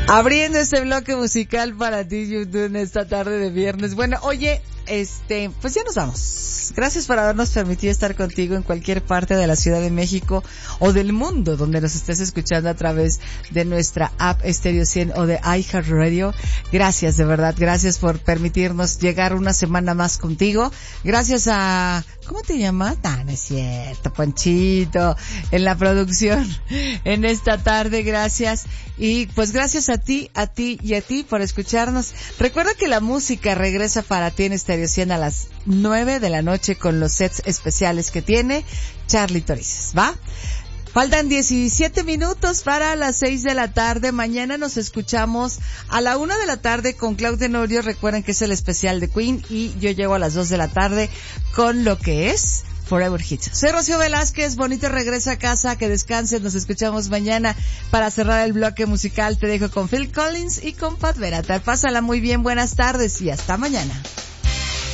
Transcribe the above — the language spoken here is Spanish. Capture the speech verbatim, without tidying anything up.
Abriendo este bloque musical para ti, YouTube, en esta tarde de viernes. Bueno, oye, este, pues ya nos vamos. Gracias por habernos permitido estar contigo en cualquier parte de la Ciudad de México o del mundo donde nos estés escuchando a través de nuestra app Stereo cien o de iHeartRadio. Gracias, de verdad, gracias por permitirnos llegar una semana más contigo. Gracias a... ¿Cómo te llamas? Ah, no es cierto, Ponchito, en la producción en esta tarde, gracias. Y pues gracias a ti, a ti y a ti por escucharnos. Recuerda que la música regresa para ti en Stereo cien a las nueve de la noche con los sets especiales que tiene Charly Torices, ¿va? Faltan diecisiete minutos para las seis de la tarde. Mañana nos escuchamos a la una de la tarde con Claudia Norio. Recuerden que es el especial de Queen y yo llego a las dos de la tarde con lo que es Forever Hits. Soy Rocío Velázquez, bonito regresa a casa, que descanses, nos escuchamos mañana. Para cerrar el bloque musical te dejo con Phil Collins y con Pat Benatar. Pásala muy bien, buenas tardes y hasta mañana.